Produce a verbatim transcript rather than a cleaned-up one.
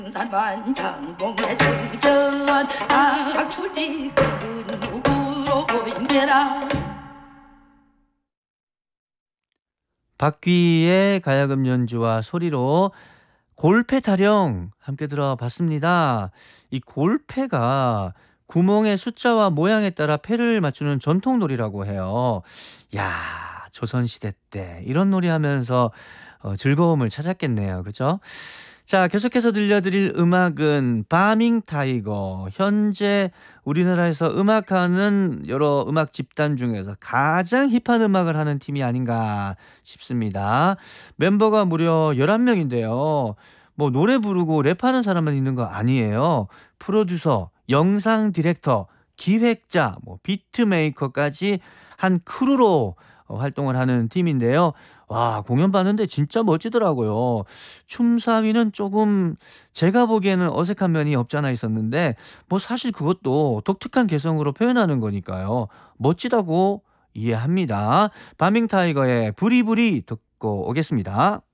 산만장봉의 청정한 사각출리 그 누구로 보인게라. 박귀의 가야금 연주와 소리로 골패 타령 함께 들어봤습니다. 이 골패가 구멍의 숫자와 모양에 따라 패를 맞추는 전통 놀이라고 해요. 야, 조선시대 때 이런 놀이 하면서 어, 즐거움을 찾았겠네요. 그죠? 자, 계속해서 들려드릴 음악은 바밍 타이거. 현재 우리나라에서 음악하는 여러 음악 집단 중에서 가장 힙한 음악을 하는 팀이 아닌가 싶습니다. 멤버가 무려 열한 명인데요. 뭐 노래 부르고 랩하는 사람만 있는 거 아니에요. 프로듀서, 영상 디렉터, 기획자, 뭐 비트 메이커까지 한 크루로 어, 활동을 하는 팀인데요. 와, 공연 봤는데 진짜 멋지더라고요. 춤 사위는 조금 제가 보기에는 어색한 면이 없지 않아 있었는데 뭐 사실 그것도 독특한 개성으로 표현하는 거니까요. 멋지다고 이해합니다. 바밍 타이거의 부리부리 듣고 오겠습니다.